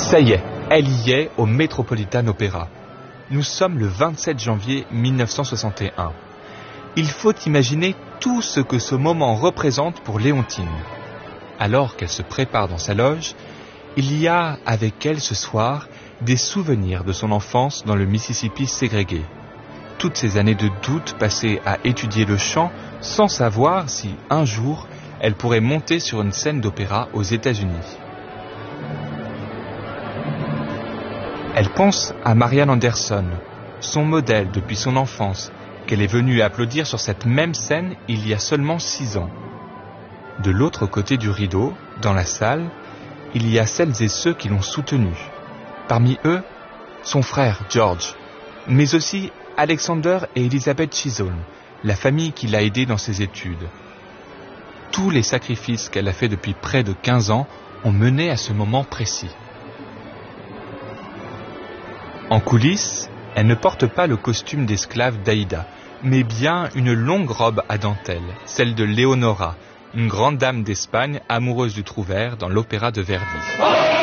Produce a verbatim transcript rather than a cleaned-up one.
Ça y est, elle y est au Metropolitan Opera. Nous sommes le vingt-sept janvier mille neuf cent soixante et un. Il faut imaginer tout ce que ce moment représente pour Léontine. Alors qu'elle se prépare dans sa loge, il y a avec elle ce soir des souvenirs de son enfance dans le Mississippi ségrégué. Toutes ces années de doute passées à étudier le chant sans savoir si, un jour, elle pourrait monter sur une scène d'opéra aux États-Unis. Elle pense à Marian Anderson, son modèle depuis son enfance, qu'elle est venue applaudir sur cette même scène il y a seulement six ans. De l'autre côté du rideau, dans la salle, il y a celles et ceux qui l'ont soutenue. Parmi eux, son frère George, mais aussi Alexander et Elizabeth Chisholm, la famille qui l'a aidée dans ses études. Tous les sacrifices qu'elle a faits depuis près de quinze ans ont mené à ce moment précis. En coulisses, elle ne porte pas le costume d'esclave d'Aïda, mais bien une longue robe à dentelle, celle de Leonora, une grande dame d'Espagne amoureuse du Trouvère dans l'opéra de Verdi.